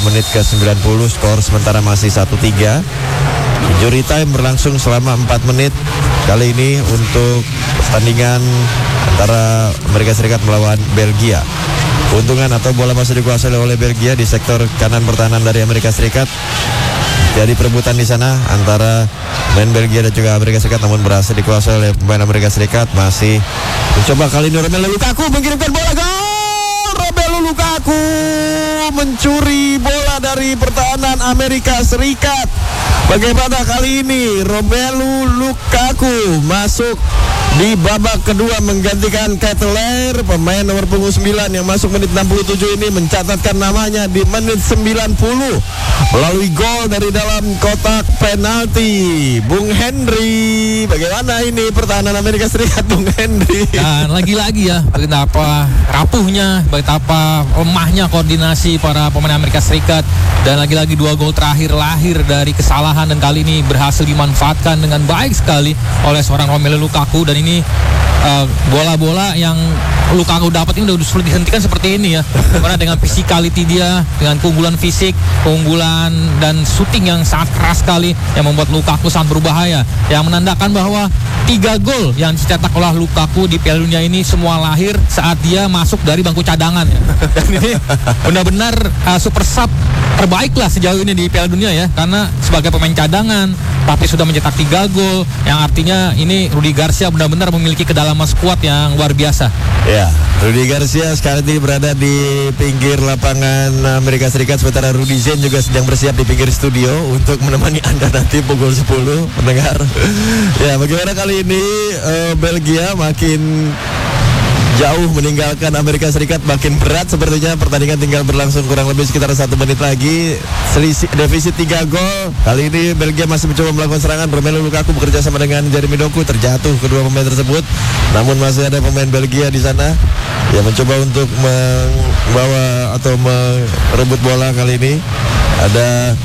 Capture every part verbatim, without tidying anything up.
menit ke sembilan puluh, skor sementara masih satu tiga. Injury time berlangsung selama empat menit kali ini untuk pertandingan antara Amerika Serikat melawan Belgia. Keuntungan atau bola masih dikuasai oleh Belgia di sektor kanan pertahanan dari Amerika Serikat. Jadi perebutan di sana antara pemain Belgia dan juga Amerika Serikat, namun berhasil dikuasai oleh pemain Amerika Serikat. Masih mencoba kali ini Romelu Lukaku mengirimkan bola, gol! Romelu Lukaku mencuri bola dari pertahanan Amerika Serikat. Bagaimana kali ini Romelu Lukaku masuk di babak kedua menggantikan Ketelaere, pemain nomor punggung sembilan yang masuk menit enam puluh tujuh ini mencatatkan namanya di menit sembilan puluh melalui gol dari dalam kotak penalti. Bung Henry, bagaimana ini pertahanan Amerika Serikat, Bung Henry? Dan lagi-lagi ya, betapa rapuhnya, betapa lemahnya koordinasi para pemain Amerika Serikat. Dan lagi-lagi dua gol terakhir lahir dari kesalahan, dan kali ini berhasil dimanfaatkan dengan baik sekali oleh seorang Romelu Lukaku. Dan ini uh, bola-bola yang Lukaku dapat ini udah sulit dihentikan seperti ini ya. Karena dengan physicality dia, dengan keunggulan fisik, keunggulan dan shooting yang sangat keras sekali yang membuat Lukaku sangat berbahaya. Yang menandakan bahwa tiga gol yang dicetak oleh Lukaku di Piala Dunia ini semua lahir saat dia masuk dari bangku cadangan ya. Dan ini benar-benar uh, super sub terbaik lah sejauh ini di Piala Dunia ya, karena sebagai pemain cadangan tapi sudah mencetak tiga gol, yang artinya ini Rudi Garcia benar-benar memiliki kedalaman skuad yang luar biasa. Ya, Rudi Garcia sekarang ini berada di pinggir lapangan Amerika Serikat, sementara Rudi Zen juga sedang bersiap di pinggir studio untuk menemani Anda nanti pukul sepuluh, pendengar. Ya, bagaimana kali ini uh, Belgia makin jauh meninggalkan Amerika Serikat, makin berat sepertinya. Pertandingan tinggal berlangsung kurang lebih sekitar satu menit lagi. Selisih defisit tiga gol. Kali ini Belgia masih mencoba melakukan serangan. Romelu Lukaku bekerja sama dengan Jeremy Doku, terjatuh kedua pemain tersebut. Namun masih ada pemain Belgia di sana yang mencoba untuk membawa atau merebut bola. Kali ini ada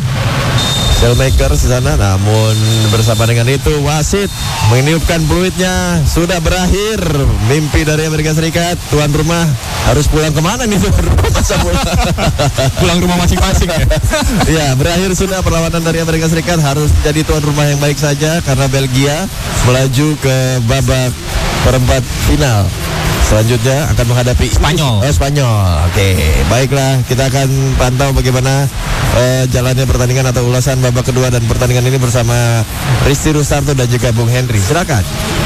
Selmaker di sana, namun bersama dengan itu wasit meniupkan peluitnya. Sudah berakhir mimpi dari Amerika Serikat. Tuan rumah harus pulang kemana nih tuan rumah? Masa pulang? Pulang rumah masing-masing ya. Ya, berakhir sudah perlawanan dari Amerika Serikat. Harus jadi tuan rumah yang baik saja karena Belgia melaju ke babak perempat final. Selanjutnya akan menghadapi Spanyol. Oh, Spanyol. Oke, baiklah, kita akan pantau bagaimana uh, jalannya pertandingan atau ulasan babak kedua dan pertandingan ini bersama Risti Rustarto dan juga Bung Henry. Silakan.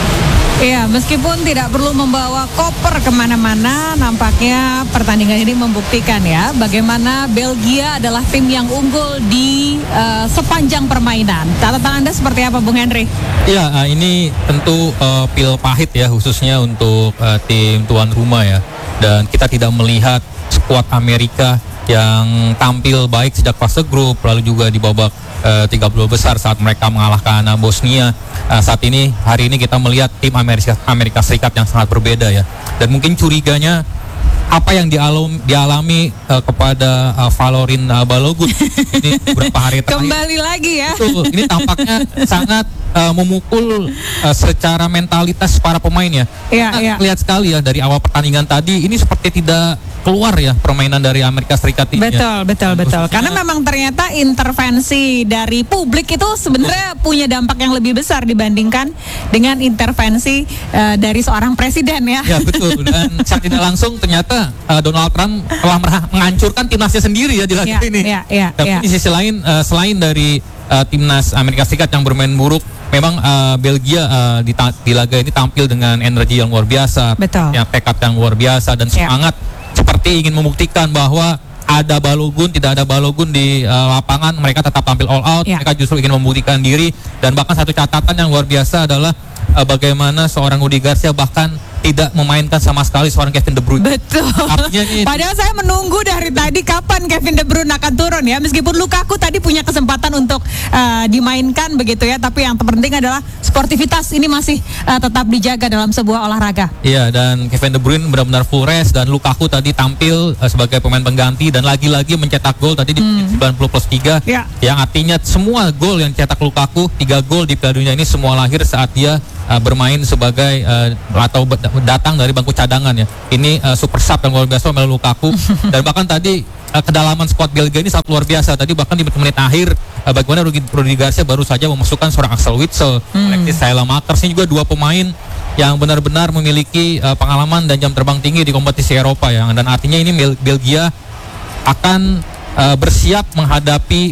Iya, meskipun tidak perlu membawa koper kemana-mana, nampaknya pertandingan ini membuktikan ya bagaimana Belgia adalah tim yang unggul di uh, sepanjang permainan. Catatan Anda seperti apa, Bung Henry? Iya, uh, ini tentu uh, pil pahit ya, khususnya untuk uh, tim tuan rumah ya. Dan kita tidak melihat skuad Amerika yang tampil baik sejak fase grup, lalu juga di babak uh, tiga puluh besar saat mereka mengalahkan uh, Bosnia. Uh, saat ini, hari ini kita melihat tim Amerika, Amerika Serikat yang sangat berbeda ya. Dan mungkin curiganya apa yang dialami, dialami uh, kepada uh, Valorin uh, Balogun ini beberapa hari terakhir. Kembali lagi ya. Betul, ini tampaknya sangat uh, memukul uh, secara mentalitas para pemain ya. Iya, iya. Lihat sekali ya dari awal pertandingan tadi, ini seperti tidak keluar ya permainan dari Amerika Serikat ini. Betul, ya. betul, betul. Khususnya, karena memang ternyata intervensi dari publik itu sebenarnya punya dampak yang lebih besar dibandingkan dengan intervensi uh, dari seorang presiden ya. Ya betul. Dan saat tidak langsung ternyata uh, Donald Trump telah merah- menghancurkan timnasnya sendiri ya di laga Ya, ini. ya, ya, Tapi ya. di sisi lain uh, selain dari uh, timnas Amerika Serikat yang bermain buruk, memang uh, Belgia uh, di, ta- di laga ini tampil dengan energi yang luar biasa, Betul. yang tekad yang luar biasa dan Ya. semangat seperti ingin membuktikan bahwa ada Balogun, tidak ada Balogun di uh, lapangan, mereka tetap tampil all out. Ya. Mereka justru ingin membuktikan diri. Dan bahkan satu catatan yang luar biasa adalah uh, bagaimana seorang Rudi Garcia bahkan tidak memainkan sama sekali seorang Kevin De Bruyne. Betul. Artinya ini, Padahal saya menunggu dari tadi kapan Kevin De Bruyne akan turun ya. Meskipun Lukaku tadi punya kesempatan untuk uh, dimainkan begitu ya, tapi yang terpenting adalah sportivitas ini masih uh, tetap dijaga dalam sebuah olahraga. Iya, dan Kevin De Bruyne benar-benar full rest, dan Lukaku tadi tampil uh, sebagai pemain pengganti dan lagi-lagi mencetak gol tadi di Hmm. sembilan puluh plus tiga. Ya. Yang artinya semua gol yang cetak Lukaku, tiga gol di Piala Dunia ini semua lahir saat dia uh, bermain sebagai uh, atau datang dari bangku cadangan ya. Ini uh, super sub yang luar biasa melalui Lukaku. Dan bahkan tadi uh, kedalaman skuad Belgia ini sangat luar biasa. Tadi bahkan di menit akhir uh, bagaimana Rudy, Rudy Garcia baru saja memasukkan seorang Axel Witsel, hmm. Alexis Saelemaekers, ini juga dua pemain yang benar-benar memiliki uh, pengalaman dan jam terbang tinggi di kompetisi Eropa ya. Dan artinya ini Bel- Belgia akan uh, bersiap menghadapi